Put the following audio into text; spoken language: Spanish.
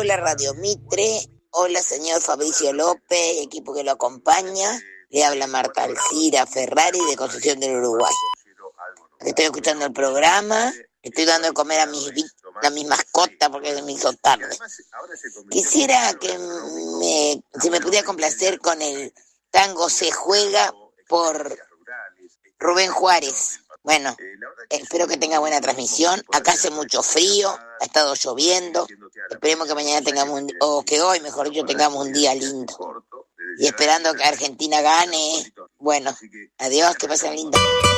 Hola Radio Mitre, hola señor Fabricio López, equipo que lo acompaña. Le habla Marta Alcira Ferrari de Concepción del Uruguay. Estoy escuchando el programa, estoy dando de comer a mis mascotas porque me hizo tarde. Quisiera que si me pudiera complacer con el tango Se Juega por Rubén Juárez. Bueno, espero que tenga buena transmisión. Acá hace mucho frío, ha estado lloviendo. Esperemos que mañana o que hoy, mejor dicho, tengamos un día lindo. Y esperando que Argentina gane. Bueno, adiós, que pasen lindo.